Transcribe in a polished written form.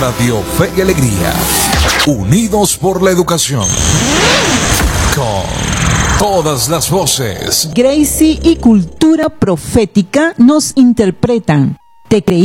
Radio Fe y Alegría, unidos por la educación, con todas las voces. Gracie y Cultura Profética nos interpretan. Te creí.